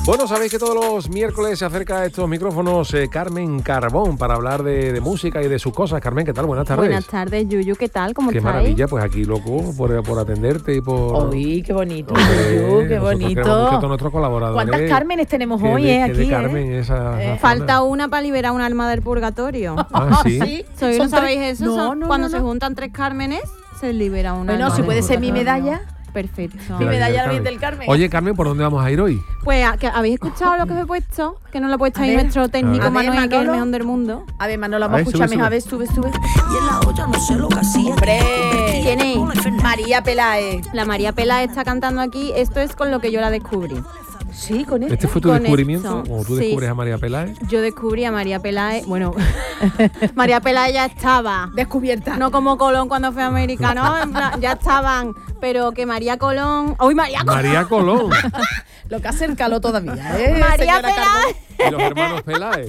Bueno, sabéis que todos los miércoles se acerca a estos micrófonos Carmen Carbón para hablar de música y de sus cosas. Carmen, ¿qué tal? Buenas tardes. Buenas tardes, Yuyu, ¿qué tal? ¿Cómo estáis? Qué maravilla, pues aquí loco por atenderte y por... Uy, qué bonito, Yuyu, qué bonito. Mucho a todos nuestros colaboradores. ¿Cuántas Cármenes tenemos hoy, aquí? Carmen, esa falta una para liberar un alma del purgatorio. Ah, ¿sí? ¿No sabéis eso? No, cuando se juntan 3 Cármenes, se libera una alma. Bueno, si puede ser mi medalla. Perfecto. Mi medalla del Carmen. Oye, Carmen, ¿por dónde vamos a ir hoy? Pues, ¿habéis escuchado lo que os he puesto? Que nos lo ha puesto ahí nuestro técnico Manuel, que es el mejor del mundo. A ver, Manolo, vamos a escuchar. A ver, sube. Y en la olla no sé lo que hacía. ¡Hombre! ¿Quién es? María Peláez. La María Peláez está cantando aquí. Esto es con lo que yo la descubrí. Sí, con esto. ¿Este fue tu descubrimiento? Esto, ¿O tú descubres a María Peláez? Yo descubrí a María Peláez. Bueno, María Peláez ya estaba Descubierta. No como Colón cuando fue a América, ¿no? En plan, ya estaban. Pero que María Colón. ¡Uy, María Colón! María Colón. Lo que hace el calor todavía, ¿eh? María Peláez. Y los hermanos Peláez.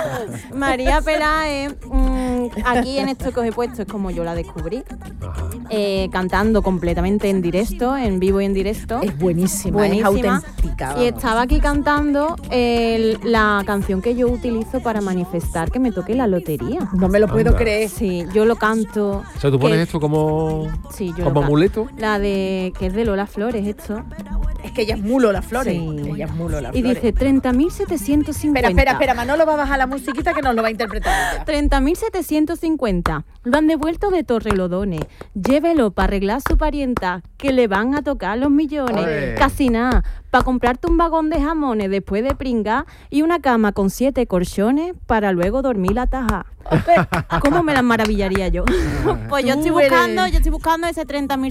María Peláez, aquí en esto que os he puesto es como yo la descubrí. Cantando completamente en directo, en vivo y en directo. Es buenísima, es auténtica. Y estaba aquí cantando la canción que yo utilizo para manifestar que me toque la lotería. No me lo puedo creer. Sí, yo lo canto. O sea, ¿tú pones esto como amuleto? La de, que es de Lola Flores, esto. Es que ella es muy Lola Flores. Sí. Ella es muy Lola Flores. Y dice 30.750. Espera, Manolo va a bajar la musiquita que nos lo va a interpretar ella. 30.750. Lo han devuelto de Torrelodones. Llévelo para arreglar su parienta, que le van a tocar los millones. ¡Oye! Casi nada. Para comprarte un vagón de jamones después de pringar y una cama con 7 colchones para luego dormir la taja. ¿Cómo me las maravillaría yo? Pues yo estoy buscando ese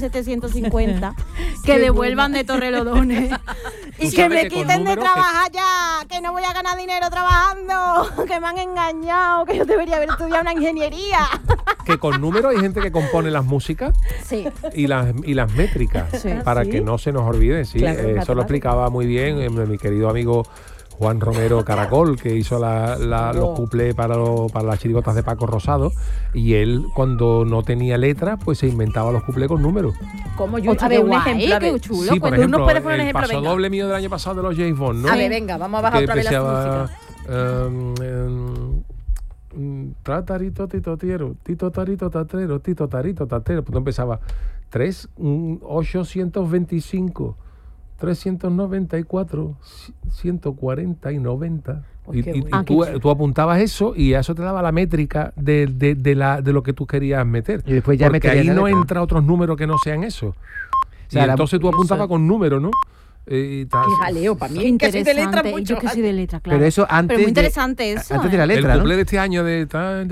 30.750 que devuelvan de Torrelodones y que me quiten de trabajar ya, que no voy a ganar dinero trabajando, que me han engañado, que yo debería haber estudiado una ingeniería. Que con números hay gente que compone las músicas Sí. y las métricas para que no se nos olvide. Sí, claro, eso lo explicaba muy bien mi querido amigo Juan Romero Caracol, que hizo los cuplés para las chirigotas de Paco Rosado, y él cuando no tenía letra pues se inventaba los cuplés con números. Como yo, a ver, un ejemplo, a ver. qué chulo. Sí, por ejemplo, ¿Tú nos puedes poner un el ejemplo? paso doble mío del año pasado de los James Bond, ¿no? A ver, venga, vamos a bajar otra vez la música. Tratarito, tito tiero, tito tarito tatero, tito tarito tatero. Pues empezaba 825, 394, 140 y 90. Y tú apuntabas eso y eso te daba la métrica de lo que tú querías meter. Y después ya porque ahí no letra. entra otros números que no sean eso. sea, y entonces tú apuntabas con números, ¿no? Qué jaleo, para mí. Qué interesante. Que soy de letra mucho. Yo que soy de letra, claro. Pero eso antes. Pero muy interesante eso. Antes de la letra, el ¿no? cuplé de este año de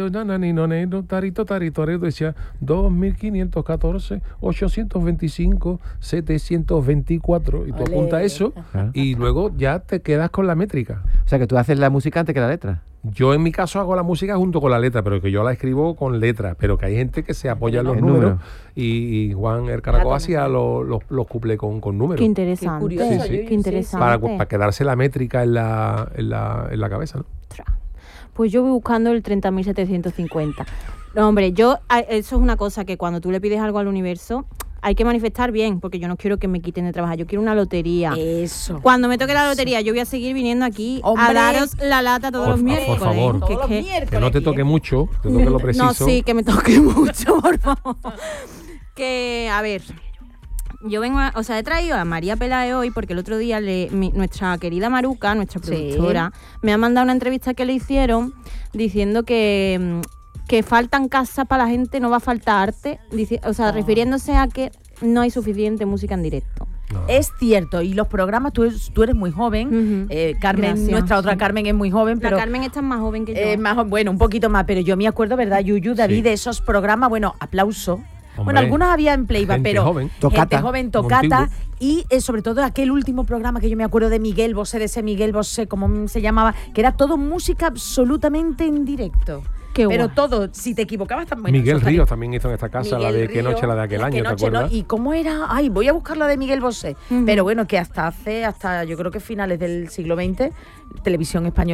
tarito decía 2514, 825, 724 y tú apuntas eso y luego ya te quedas con la métrica. O sea, que tú haces la música antes que la letra. Yo en mi caso hago la música junto con la letra, pero que yo la escribo con letra, pero que hay gente que se apoya en los números y Juan el Caracol hacía los cuplés con números. Qué interesante. Qué curioso, Qué interesante. Para quedarse la métrica en la cabeza, ¿no? Pues yo voy buscando el 30.750. No, hombre, eso es una cosa que cuando tú le pides algo al universo hay que manifestar bien, porque yo no quiero que me quiten de trabajar, yo quiero una lotería. Eso. Cuando me toque la lotería, yo voy a seguir viniendo aquí a daros la lata todos los miércoles. Por favor, que no te toque mucho, te toque lo preciso. No, sí, que me toque mucho, por favor. Que, a ver, yo vengo, he traído a María Peláez hoy porque el otro día nuestra querida Maruca, nuestra productora, me ha mandado una entrevista que le hicieron diciendo que faltan casas para la gente, no va a faltar arte, refiriéndose a que no hay suficiente música en directo. No. Es cierto, y los programas, tú eres muy joven, Carmen, gracias. Nuestra otra Carmen es muy joven, pero... La Carmen está más joven que yo. Bueno, un poquito más, pero yo me acuerdo, ¿verdad, Yuyu, David, de esos programas, aplauso. Hombre, bueno, algunos había en Playback, pero joven. Gente joven, tocata, y sobre todo aquel último programa que yo me acuerdo de Miguel Bosé, como se llamaba, que era todo música absolutamente en directo. Pero todo, si te equivocabas también. Miguel Ríos también hizo en esta casa la de Qué noche, la de aquel año, ¿te acuerdas? ¿Y cómo era? Ay, voy a buscar la de Miguel Bosé. Pero bueno, que hasta yo creo que finales del siglo XX, Televisión Española